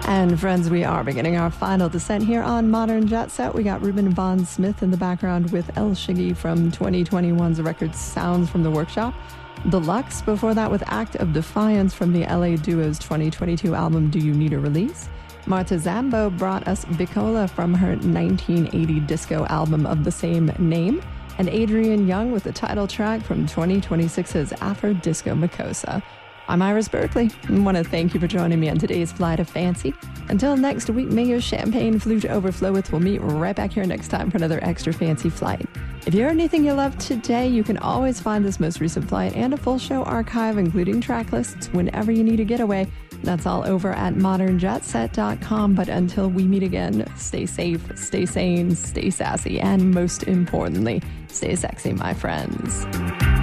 And friends, we are beginning our final descent here on Modern Jet Set. We got Ruben Von Smith in the background with El Shiggy from 2021's record Sounds from the Workshop. Deluxe before that with Act of Defiance from the LA Duo's 2022 album Do You Need a Release? Marta Zambo brought us Bicola from her 1980 disco album of the same name. And Adrian Young with the title track from 2026's Afro Disco Makossa. I'm Iris Berkeley and want to thank you for joining me on today's Flight of Fancy. Until next week, may your champagne flute overfloweth. We'll meet right back here next time for another extra fancy flight. If you heard anything you loved today, you can always find this most recent flight and a full show archive, including track lists, whenever you need a getaway. That's all over at modernjetset.com. But until we meet again, stay safe, stay sane, stay sassy, and most importantly, stay sexy, my friends.